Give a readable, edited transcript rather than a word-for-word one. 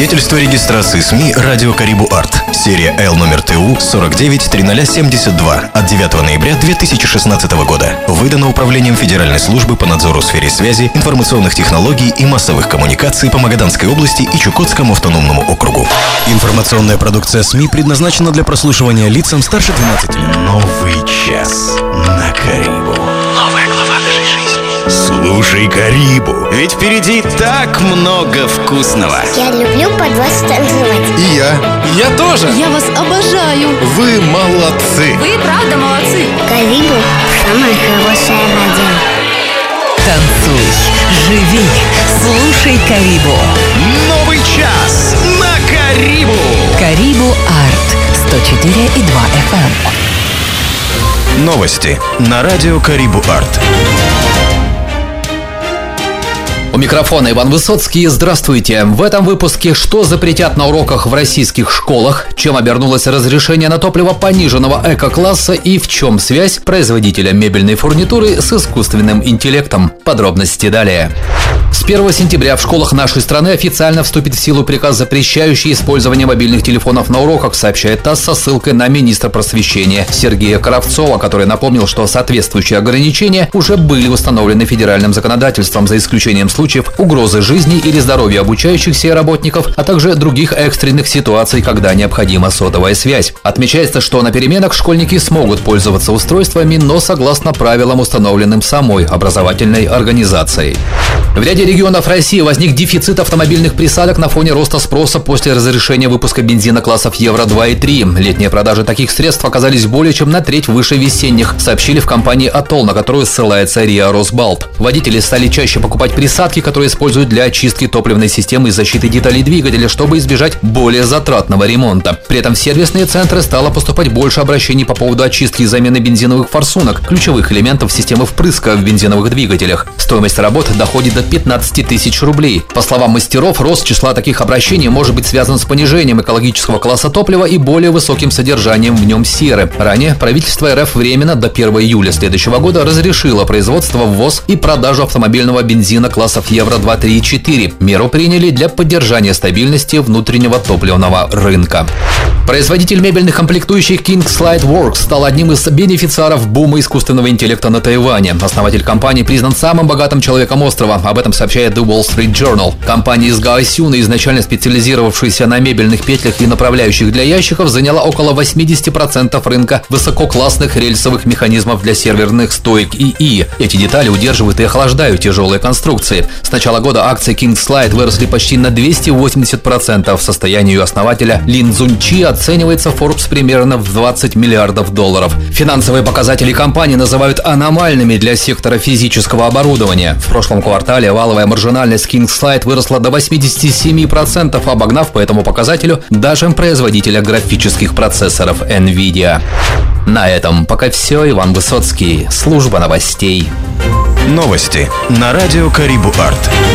Свидетельство регистрации СМИ «Радио Карибу Арт». Серия L номер ТУ 49-0072 от 9 ноября 2016 года. Выдано Управлением Федеральной службы по надзору в сфере связи, информационных технологий и массовых коммуникаций по Магаданской области и Чукотскому автономному округу. Информационная продукция СМИ предназначена для прослушивания лицам старше 12 лет. Новый час на Карибу. Новая глава нашей жизни. Слушай Карибу, ведь впереди так много вкусного. Я люблю под вас танцевать. И я тоже. Я вас обожаю. Вы молодцы. Вы правда молодцы. Карибу – самая хорошая радио. Танцуй, живи, слушай Карибу. Новый час на Карибу. Карибу Арт 104,2 FM. Новости на радио Карибу Арт. У микрофона Иван Высоцкий. Здравствуйте. В этом выпуске: что запретят на уроках в российских школах, чем обернулось разрешение на топливо пониженного эко-класса и в чем связь производителя мебельной фурнитуры с искусственным интеллектом. Подробности далее. С 1 сентября в школах нашей страны официально вступит в силу приказ, запрещающий использование мобильных телефонов на уроках, сообщает ТАСС со ссылкой на министра просвещения Сергея Кравцова, который напомнил, что соответствующие ограничения уже были установлены федеральным законодательством, за исключением случаев угрозы жизни или здоровья обучающихся работников, а также других экстренных ситуаций, когда необходима сотовая связь. Отмечается, что на переменах школьники смогут пользоваться устройствами, но согласно правилам, установленным самой образовательной организацией. В ряде регионов России возник дефицит автомобильных присадок на фоне роста спроса после разрешения выпуска бензина классов Евро-2 и 3. Летние продажи таких средств оказались более чем на треть выше весенних, сообщили в компании «Атолл», на которую ссылается РИА Росбалт. Водители стали чаще покупать присадки, которые используют для очистки топливной системы и защиты деталей двигателя, чтобы избежать более затратного ремонта. При этом в сервисные центры стало поступать больше обращений по поводу очистки и замены бензиновых форсунок, ключевых элементов системы впрыска в бензиновых двигателях. Стоимость работ доходит до 15 тысяч рублей. По словам мастеров, рост числа таких обращений может быть связан с понижением экологического класса топлива и более высоким содержанием в нем серы. Ранее правительство РФ временно до 1 июля следующего года разрешило производство, ввоз и продажу автомобильного бензина классов Евро-2, 3 и 4. Меру приняли для поддержания стабильности внутреннего топливного рынка. Производитель мебельных комплектующих Kingslide Works стал одним из бенефициаров бума искусственного интеллекта на Тайване. Основатель компании признан самым богатым человеком острова. Об этом сообщает The Wall Street Journal. Компания из Гаосюна, изначально специализировавшаяся на мебельных петлях и направляющих для ящиков, заняла около 80% рынка высококлассных рельсовых механизмов для серверных стоек ИИ. Эти детали удерживают и охлаждают тяжелые конструкции. С начала года акции Kingslide выросли почти на 280%. В состоянии ее основателя Лин Цзуньчи оценивается Forbes примерно в $20 миллиардов. Финансовые показатели компании называют аномальными для сектора физического оборудования. В прошлом квартале валовая маржинальность Kingslide выросла до 87%, обогнав по этому показателю даже производителя графических процессоров NVIDIA. На этом пока все. Иван Высоцкий, служба новостей. Новости на радио Карибу Арт.